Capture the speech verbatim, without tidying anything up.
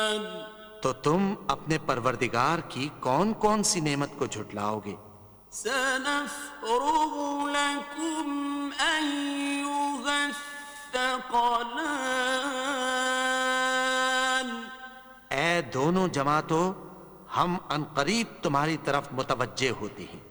तो तुम अपने परवरदिगार की कौन कौन सी नेमत को झुटलाओगे? सनफ़्रुगु लकुम अय्युहस्सक़लान। ऐ दोनों जमातों, हम अनकरीब तुम्हारी तरफ मुतवज्जे होते हैं।